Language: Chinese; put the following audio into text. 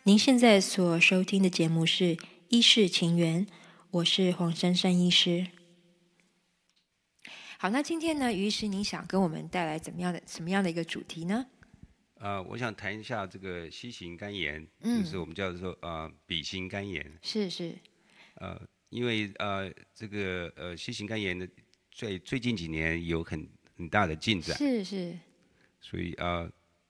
您现在所收听的节目是《医事情缘》，我是黄珊珊医师。好，那今天呢，于医师，您想跟我们带来什么样的一个主题呢？ 我想谈一下这个 C 型肝炎，就是我们叫做B 型肝炎。 是， 因为这个C 型肝炎的最近几年有很大的进展， 是， 所以